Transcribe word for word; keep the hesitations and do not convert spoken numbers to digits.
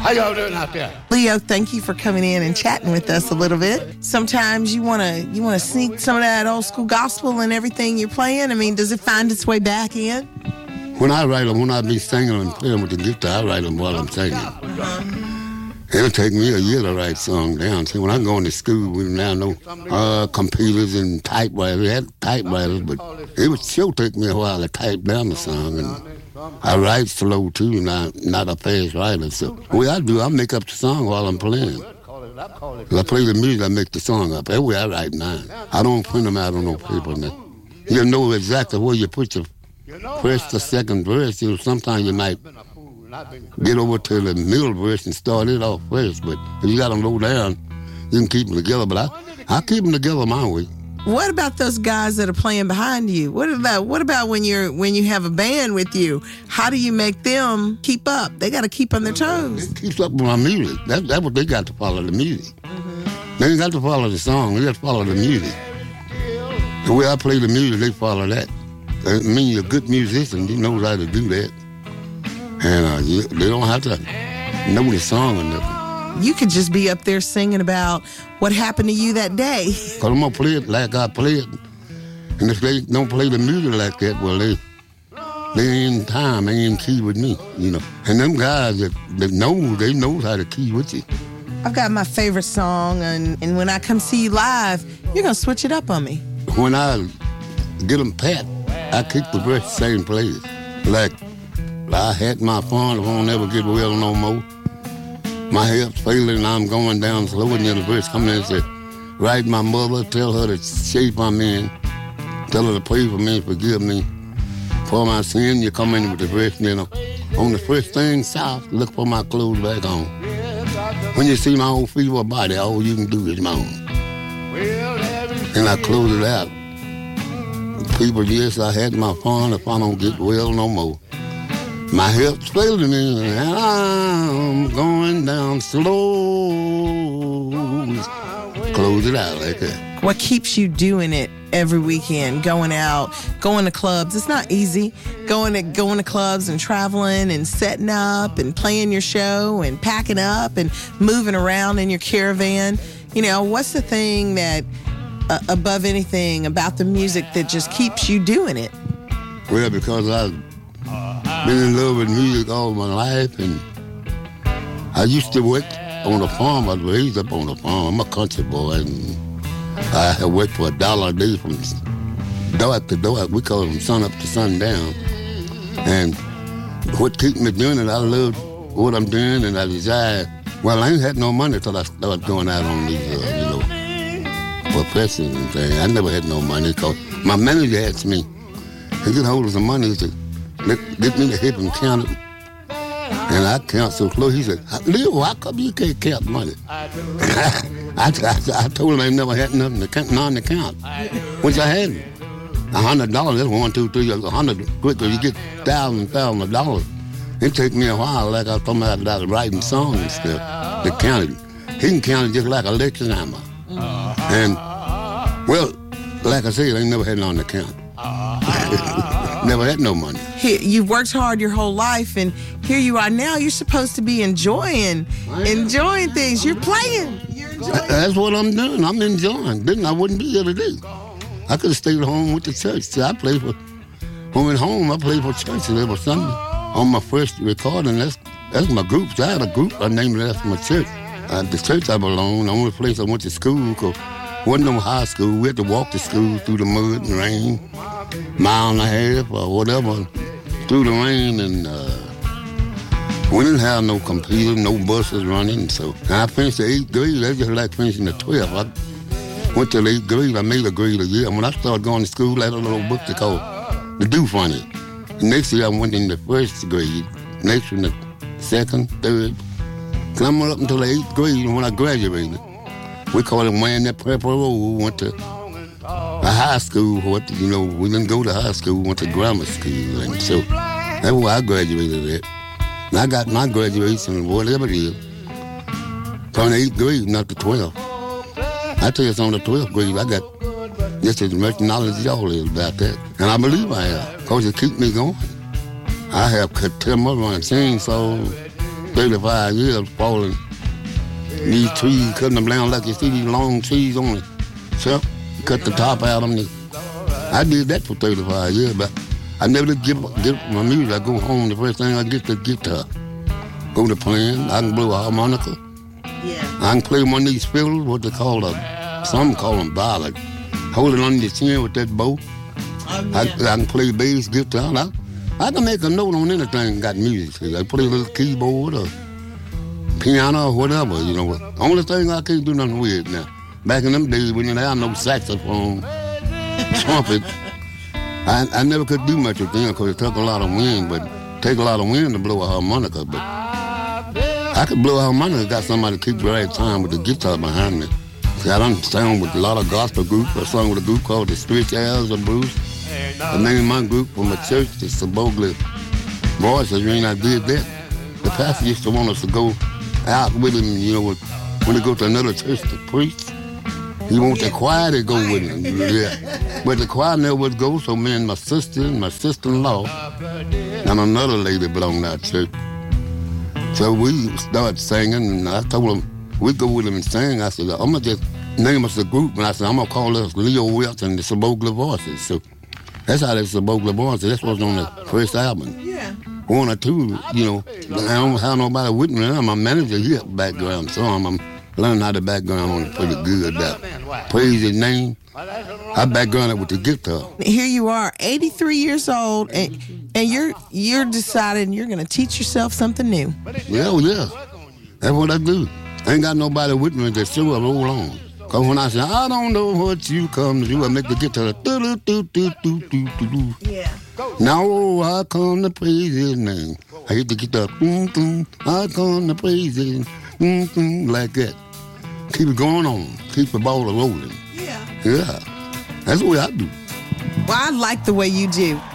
How y'all doing out there? Leo, thank you for coming in and chatting with us a little bit. Sometimes you want to you want to sneak some of that old school gospel and everything you're playing. I mean, does it find its way back in? When I write them, when I be singing and playing with the guitar, I write them while I'm singing. It'll take me a year to write songs down. See, when I go into school, we now know uh, computers and typewriters. We had typewriters, but it would still take me a while to type down the song. And I write slow, too, and I'm not a fast writer. So the way I do, I make up the song while I'm playing. When I play the music, I make the song up. That way I write mine. I don't print them out on no paper. You know exactly where you put your first or second verse. You know, sometimes you might get over to the middle verse and start it off first. But if you got them low down, you can keep them together. But I, I keep them together my way. What about those guys that are playing behind you? What about what about when you're when you have a band with you? How do you make them keep up? They got to keep on their toes. It keeps up with my music. That, that's what they got to follow, the music. Mm-hmm. They ain't got to follow the song. They got to follow the music. The way I play the music, they follow that. I mean, you're a good musician. You know how to do that. And uh, you, they don't have to know the song or nothing. You could just be up there singing about what happened to you that day. Because I'm going to play it like I play it. And if they don't play the music like that, well, they they ain't in time. They ain't in key with me, you know. And them guys that, that know, they know how to key with you. I've got my favorite song, and, and when I come see you live, you're going to switch it up on me. When I get them pat, I kick the verse the same place. Like, I had my fun, I won't ever get well no more. My hips failing and I'm going down slow, and then the verse come in and say, write my mother, tell her the shape I'm in, tell her to pray for me, forgive me for my sin. You come in with the verse, and then on the first thing south, look for my clothes back on. When you see my old feeble body, all you can do is moan. And I close it out. People, yes, I had my fun, if I don't get well no more. My hips failing me, and I'm going down slow. Close it out like that. What keeps you doing it every weekend, going out, going to clubs? It's not easy. Going to going to clubs and traveling and setting up and playing your show and packing up and moving around in your caravan. You know, what's the thing that, uh, above anything, about the music that just keeps you doing it? Well, because I've been in love with music all my life, and I used to work on a farm. I was raised up on a farm. I'm a country boy, and I have worked for a dollar a day from dark to dark. We call them sun up to sundown. And what keeps me doing it, I love what I'm doing, and I desire. Well, I ain't had no money till I started going out on these, uh, you know, professions and things. I never had no money because my manager asked me, he get hold of some money, he said, Let, get me to help him count it. And I count so close. He said, Leo, how come you can't count money? I, I, I told him I never had nothing to count, none to count, which I hadn't. A hundred dollars, that's one, two, three, a hundred quicker. You get thousand, thousand of dollars. It take me a while, like I was talking about, about writing songs and stuff, to count it. He can count it just like a lecture hammer. And, well, like I said, I ain't never had none to count. Never had no money. Here, you've worked hard your whole life, and here you are now. You're supposed to be enjoying, enjoying things. You're playing. You're enjoying. That's what I'm doing. I'm enjoying. Then I wouldn't be here today. I could have stayed home with the church. See, I played for, when I'm home, I played for church every Sunday. On my first recording, that's that's my group. So I had a group, I named it after my church. Uh, the church I belong, the only place I went to school, because wasn't no high school. We had to walk to school through the mud and rain, mile and a half or whatever, through the rain, and uh, we didn't have no computer, no buses running. So and I finished the eighth grade. That's just like finishing the twelfth. I went to the eighth grade. I made a grade a year. And when I started going to school, I had a little book to call The Do Funny. The next year I went in the first grade. Next in the second, third. Climbing up until the eighth grade, and when I graduated, we called it wearing that purple robe. We went to a high school. What you know, we didn't go to high school. We went to grammar school, and so that's where I graduated at. And I got my graduation, whatever it is, from the eighth grade, not the twelfth. I tell you, it's on the twelfth grade. I got just as much knowledge as y'all is about that, and I believe I have, because it keeps me going. I have timber and chainsaws thirty-five years falling. These trees, cutting them down like you see these long trees on it. So, cut the top out of them. I did that for thirty-five years, but I never give give my music. I go home, the first thing I get the guitar. Go to playing. I can blow a harmonica. Yeah. I can play one of these fiddles, what they call a, some call them ballad. Hold it on your chin with that bow. Oh, yeah. I, I can play bass guitar. I, I can make a note on anything got music. I play a little keyboard or piano or whatever, you know. Only thing I can't do nothing with now. Back in them days, we didn't have no saxophone, trumpet. I, I never could do much with them because it took a lot of wind, but it take a lot of wind to blow a harmonica. But I could blow a harmonica, got somebody to keep the right time with the guitar behind me. See, I done sang with a lot of gospel groups. I sung with a group called the Spirituals of Blues. The name of my group from my church, the Sabogli Voices, when I did that, the pastor used to want us to go out with him, you know, when they go to another church to preach. He want the choir to go with him. Yeah. But the choir never would go, so me and my sister and my sister-in-law and another lady belonged to our church. So we started singing, and I told them, we'd go with him and sing. I said, I'm going to just name us the group, and I said, I'm going to call us Leo Wilts and the Sabogli Voices. So that's how the Sabogli Voices, that's what's on the first album. Yeah. One or two, you know, I don't have nobody with me. I'm a manager here background, so I'm, I'm learning how to background on it pretty good. That praise his name. I background it with the guitar. Here you are, eighty-three years old, and and you're you're deciding you're going to teach yourself something new. Yeah, well, yeah. That's what I do. I ain't got nobody with me to show I roll on. Because when I say, I don't know what you come to do, I make the guitar do do do do do do do. Yeah. Now I come to praise his name. I hit the guitar, boom, boom. I come to praise his name, boom, like that. Keep it going on. Keep the ball rolling. Yeah. Yeah. That's the way I do. Well, I like the way you do.